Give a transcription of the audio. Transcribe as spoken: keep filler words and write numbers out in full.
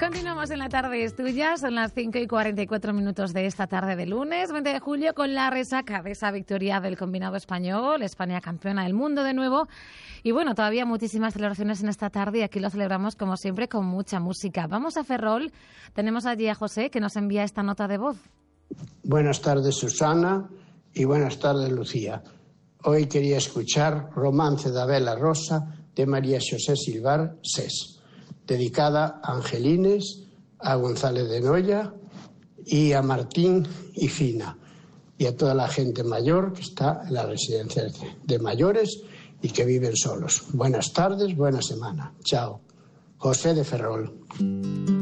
Continuamos en La Tarde es Tuya, son las cinco y cuarenta y cuatro minutos de esta tarde de lunes, veinte de julio, con la resaca de esa victoria del combinado español, España campeona del mundo de nuevo. Y bueno, todavía muchísimas celebraciones en esta tarde y aquí lo celebramos como siempre con mucha música. Vamos a Ferrol, tenemos allí a José que nos envía esta nota de voz. Buenas tardes, Susana, y buenas tardes, Lucía. Hoy quería escuchar Romance da Bela Rosa de María Xosé Silvar Sés, dedicada a Angelines, a González de Noya y a Martín y Fina, y a toda la gente mayor que está en las residencias de mayores y que viven solos. Buenas tardes, buena semana. Chao. José de Ferrol.